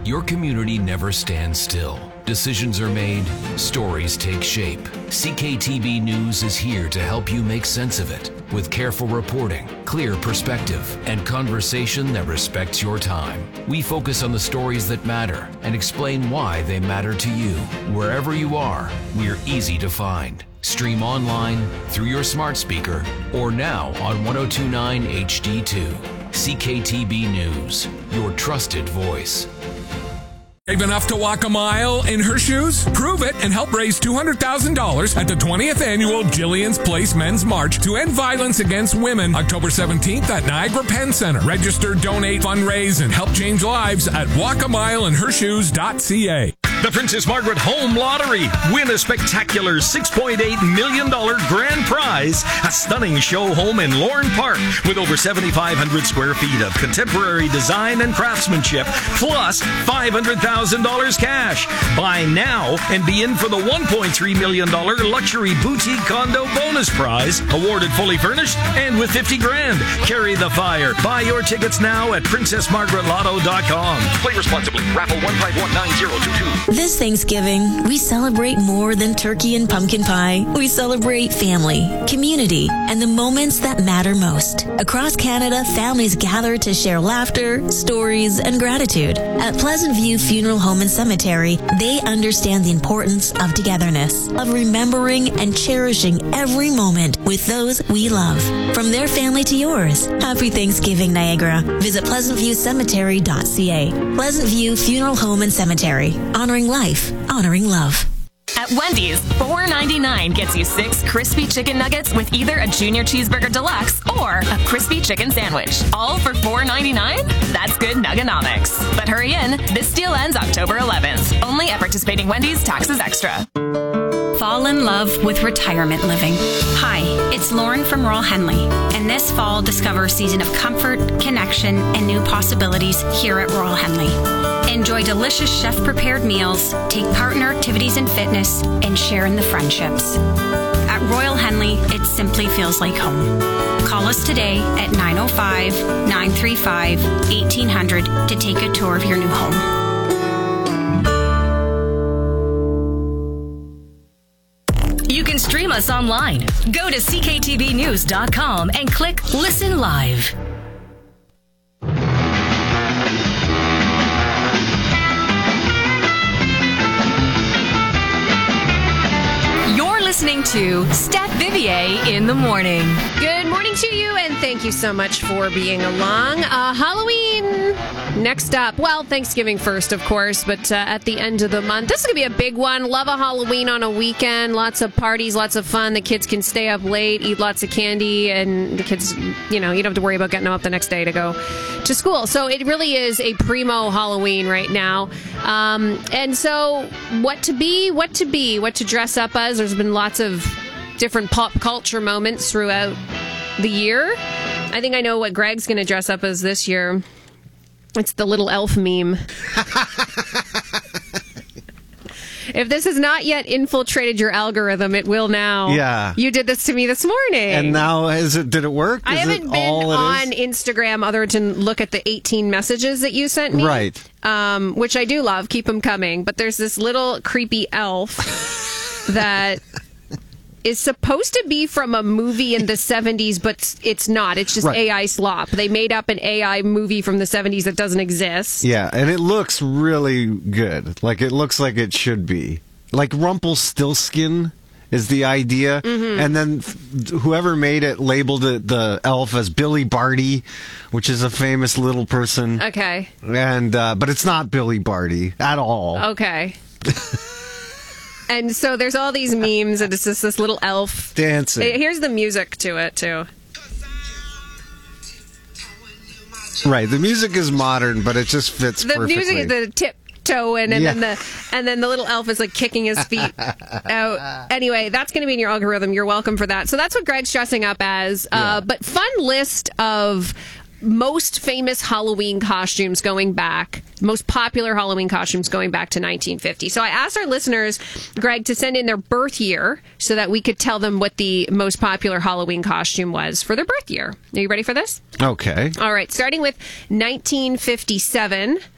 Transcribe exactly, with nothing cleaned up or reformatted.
Your community never stands still. Decisions are made, stories take shape. C K T B News is here to help you make sense of it with careful reporting, clear perspective, and conversation that respects your time. We focus on the stories that matter and explain why they matter to you. Wherever you are, we're easy to find. Stream online, through your smart speaker, or now on one oh two point nine H D two. C K T B News, your trusted voice. Brave enough to walk a mile in her shoes? Prove it and help raise two hundred thousand dollars at the twentieth Annual Jillian's Place Men's March to end violence against women, October seventeenth at Niagara Penn Center. Register, donate, fundraise, and help change lives at walk a mile in her shoes dot c a. The Princess Margaret Home Lottery. Win a spectacular six point eight million dollars grand prize. A stunning show home in Lorne Park with over seventy-five hundred square feet of contemporary design and craftsmanship, plus five hundred thousand dollars cash. Buy now and be in for the one point three million dollars luxury boutique condo bonus prize, awarded fully furnished and with fifty grand. Carry the fire. Buy your tickets now at princess margaret lotto dot com. Play responsibly. Raffle one five one nine zero two two. This Thanksgiving, we celebrate more than turkey and pumpkin pie. We celebrate family, community, and the moments that matter most. Across Canada, families gather to share laughter, stories, and gratitude. At Pleasant View Funeral Home and Cemetery, they understand the importance of togetherness, of remembering and cherishing every moment with those we love. From their family to yours, happy Thanksgiving, Niagara. Visit pleasant view cemetery dot c a. Pleasant View Funeral Home and Cemetery, honoring life, honoring love. At Wendy's, four ninety-nine gets you six crispy chicken nuggets with either a Junior Cheeseburger Deluxe or a crispy chicken sandwich. All for four ninety-nine? That's good nuggonomics. But hurry in, this deal ends October eleventh. Only at participating Wendy's, taxes extra. Fall in love with retirement living. Hi, it's Lauren from Royal Henley, and this fall discover a season of comfort, connection, and new possibilities here at Royal Henley. Enjoy delicious chef-prepared meals, take part in our activities and fitness, and share in the friendships. At Royal Henley, it simply feels like home. Call us today at nine oh five, nine three five, eighteen hundred to take a tour of your new home. You can stream us online. Go to c k t v news dot com and click Listen Live. You're listening to Steph Vivier in the Morning. Good morning to you, and thank you so much for being along. Uh, Halloween next up. Well, Thanksgiving first, of course, but uh, at the end of the month. This is going to be a big one. Love a Halloween on a weekend. Lots of parties, lots of fun. The kids can stay up late, eat lots of candy, and the kids, you know, you don't have to worry about getting them up the next day to go to school. So it really is a primo Halloween right now. Um, and so what to be, what to be, what to dress up as. There's been lots of different pop culture moments throughout the year. I think I know what Greg's going to dress up as this year. It's the little elf meme. If this has not yet infiltrated your algorithm, it will now. Yeah. You did this to me this morning. And now, is it? Did it work? I is haven't it been all on it is? Instagram other than look at the eighteen messages that you sent me. Right. Um, which I do love. Keep them coming. But there's this little creepy elf that is supposed to be from a movie in the seventies, but it's not. It's just right. A I slop. They made up an A I movie from the seventies that doesn't exist. Yeah, and it looks really good. Like, it looks like it should be. Like Rumpelstiltskin is the idea. Mm-hmm. And then whoever made it labeled it, the elf, as Billy Barty, which is a famous little person. Okay. And uh, but it's not Billy Barty at all. Okay. And so there's all these memes, and it's just this little elf dancing. Here's the music to it, too. Right, the music is modern, but it just fits the perfectly. The music is the tiptoeing, and yeah. then the and then the little elf is like kicking his feet out. Anyway, that's going to be in your algorithm. You're welcome for that. So that's what Greg's dressing up as. Uh, yeah. But fun list of most famous Halloween costumes going back, most popular Halloween costumes going back to nineteen fifty. So I asked our listeners, Greg, to send in their birth year so that we could tell them what the most popular Halloween costume was for their birth year. Are you ready for this? Okay. All right. Starting with nineteen fifty-seven.